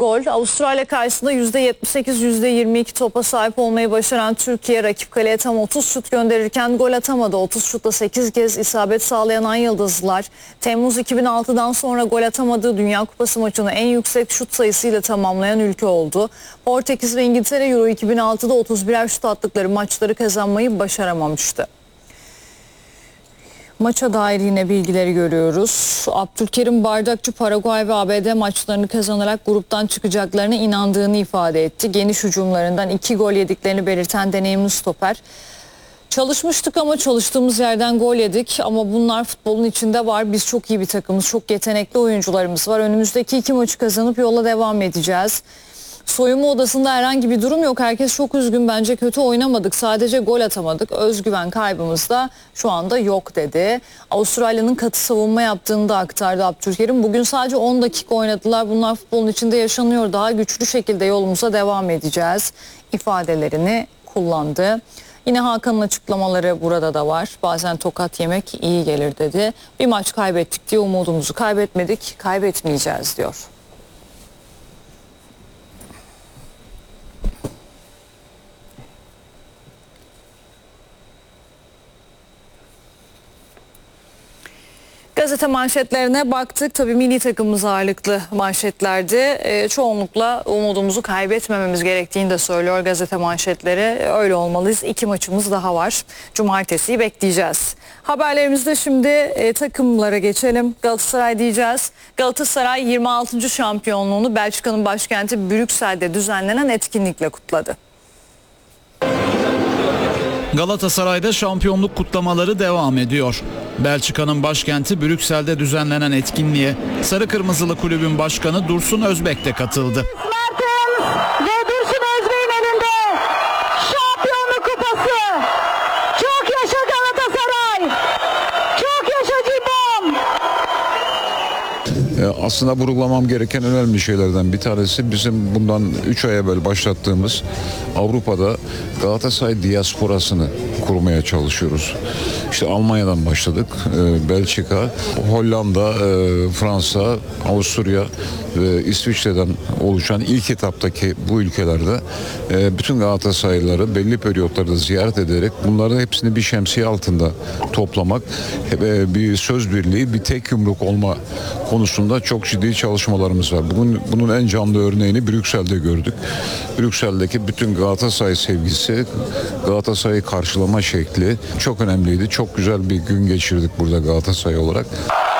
gol. Avustralya karşısında %78-%22 topa sahip olmayı başaran Türkiye rakip kaleye tam 30 şut gönderirken gol atamadı. 30 şutta 8 kez isabet sağlayan Ay Yıldızlılar, Temmuz 2006'dan sonra gol atamadığı Dünya Kupası maçını en yüksek şut sayısıyla tamamlayan ülke oldu. Portekiz ve İngiltere Euro 2006'da 31'er şut attıkları maçları kazanmayı başaramamıştı. Maça dair yine bilgileri görüyoruz. Abdülkerim Bardakçı Paraguay ve ABD maçlarını kazanarak gruptan çıkacaklarına inandığını ifade etti. Geniş hücumlarından 2 gol yediklerini belirten deneyimli stoper, çalışmıştık ama çalıştığımız yerden gol yedik ama bunlar futbolun içinde var. Biz çok iyi bir takımız, çok yetenekli oyuncularımız var. Önümüzdeki 2 maçı kazanıp yola devam edeceğiz. Soyunma odasında herhangi bir durum yok. Herkes çok üzgün. Bence kötü oynamadık. Sadece gol atamadık. Özgüven kaybımız da şu anda yok dedi. Avustralya'nın katı savunma yaptığını da aktardı Abdülkerim. Bugün sadece 10 dakika oynadılar. Bunlar futbolun içinde yaşanıyor. Daha güçlü şekilde yolumuza devam edeceğiz ifadelerini kullandı. Yine Hakan'ın açıklamaları burada da var. Bazen tokat yemek iyi gelir dedi. Bir maç kaybettik diye umudumuzu kaybetmedik. Kaybetmeyeceğiz diyor. Gazete manşetlerine baktık. Tabii milli takımımız ağırlıklı manşetlerdi. Çoğunlukla umudumuzu kaybetmememiz gerektiğini de söylüyor gazete manşetleri. Öyle olmalıyız. 2 maçımız daha var. Cumartesiyi bekleyeceğiz. Haberlerimizde şimdi takımlara geçelim. Galatasaray diyeceğiz. Galatasaray 26. şampiyonluğunu Belçika'nın başkenti Brüksel'de düzenlenen etkinlikle kutladı. Galatasaray'da şampiyonluk kutlamaları devam ediyor. Belçika'nın başkenti Brüksel'de düzenlenen etkinliğe Sarı Kırmızılı Kulübün Başkanı Dursun Özbek de katıldı. Mertens ve Dursun Özbek'in elinde şampiyonluk kupası. Çok yaşa Galatasaray. Çok yaşa Cimbom. Aslında vurgulamam gereken önemli şeylerden bir tanesi bizim bundan 3 ay evvel başlattığımız Avrupa'da Galatasaray diasporasını kurmaya çalışıyoruz. İşte Almanya'dan başladık, Belçika, Hollanda, Fransa, Avusturya ve İsviçre'den oluşan ilk etaptaki bu ülkelerde bütün Galatasaraylıları belli periyotlarda ziyaret ederek bunların hepsini bir şemsiye altında toplamak, bir söz birliği, bir tek yumruk olma konusunda çok ciddi çalışmalarımız var. Bunun en canlı örneğini Brüksel'de gördük. Brüksel'deki bütün Galatasaray sevgisi, Galatasaray'ı karşılama şekli çok önemliydi. Çok güzel bir gün geçirdik burada Galatasaray olarak.